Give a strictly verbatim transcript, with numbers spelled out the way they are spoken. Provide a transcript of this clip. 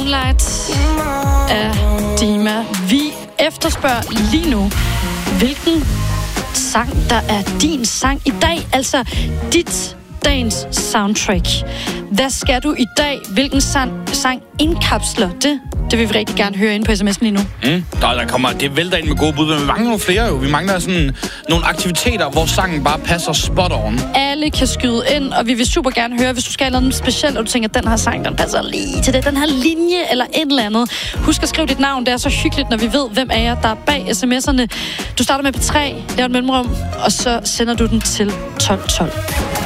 Moonlight af Dima. Vi efterspørger lige nu, hvilken sang, der er din sang i dag. Altså dit dagens soundtrack. Hvad skal du i dag? Hvilken sang, sang indkapsler det? Det vil vi rigtig gerne høre ind på sms'en lige nu. Mm. Der, der kommer, det vælter ind med gode bud, men vi mangler nogle flere jo. Vi mangler sådan nogle aktiviteter, hvor sangen bare passer spot on. Alle kan skyde ind, og vi vil super gerne høre, hvis du skal have noget specielt, og du tænker, at den her sang, den passer lige til det, den her linje eller et eller andet. Husk at skrive dit navn, det er så hyggeligt, når vi ved, hvem af jer, der er bag sms'erne. Du starter med P tre, laver et mellemrum, og så sender du den til tolv tolv.